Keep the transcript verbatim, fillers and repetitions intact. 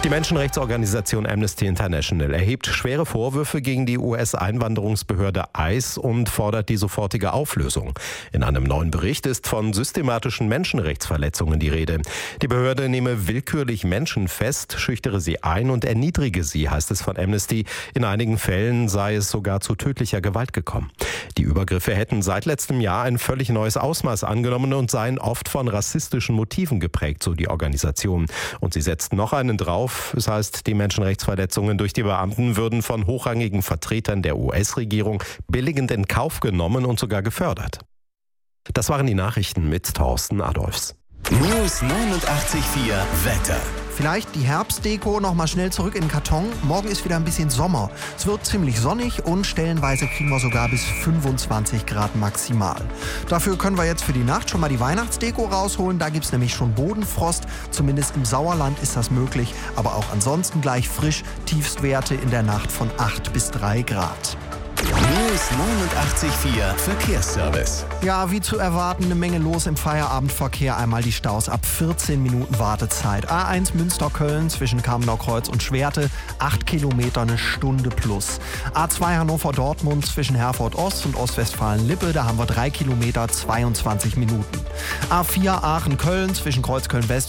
Die Menschenrechtsorganisation Amnesty International erhebt schwere Vorwürfe gegen die U S-Einwanderungsbehörde I C E und fordert die sofortige Auflösung. In einem neuen Bericht ist von systematischen Menschenrechtsverletzungen die Rede. Die Behörde nehme willkürlich Menschen fest, schüchtere sie ein und erniedrige sie, heißt es von Amnesty. In einigen Fällen sei es sogar zu tödlicher Gewalt gekommen. Die Übergriffe hätten seit letztem Jahr ein völlig neues Ausmaß angenommen und seien oft von rassistischen Motiven geprägt, so die Organisation. Und sie setzt noch einen drauf. Es heißt, die Menschenrechtsverletzungen durch die Beamten würden von hochrangigen Vertretern der U S-Regierung billigend in Kauf genommen und sogar gefördert. Das waren die Nachrichten mit Thorsten Adolfs. News neunundachtzig Komma vier Wetter. Vielleicht die Herbstdeko noch mal schnell zurück in den Karton. Morgen ist wieder ein bisschen Sommer. Es wird ziemlich sonnig und stellenweise kriegen wir sogar bis fünfundzwanzig Grad maximal. Dafür können wir jetzt für die Nacht schon mal die Weihnachtsdeko rausholen. Da gibt es nämlich schon Bodenfrost. Zumindest im Sauerland ist das möglich. Aber auch ansonsten gleich frisch. Tiefstwerte in der Nacht von acht bis drei Grad. News neunundachtzig Komma vier Verkehrsservice. Ja, wie zu erwarten, eine Menge los im Feierabendverkehr. Einmal die Staus ab vierzehn Minuten Wartezeit. A eins Münster-Köln zwischen Kamenau-Kreuz und Schwerte, acht Kilometer, eine Stunde plus. A zwei Hannover-Dortmund zwischen Herford-Ost und Ostwestfalen-Lippe, da haben wir drei Kilometer, zweiundzwanzig Minuten. A vier Aachen-Köln zwischen Kreuzköln-West